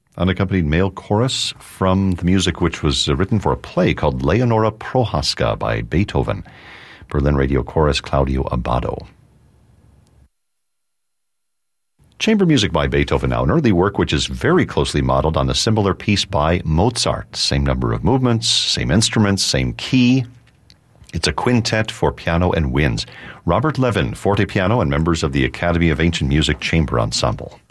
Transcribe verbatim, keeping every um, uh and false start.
unaccompanied male chorus from the music which was uh, written for a play called Leonora Prohaska by Beethoven. Berlin Radio Chorus, Claudio Abbado. Chamber music by Beethoven now, an early work which is very closely modeled on a similar piece by Mozart. Same number of movements, same instruments, same key. It's a quintet for piano and winds. Robert Levin, forte piano, and members of the Academy of Ancient Music Chamber Ensemble.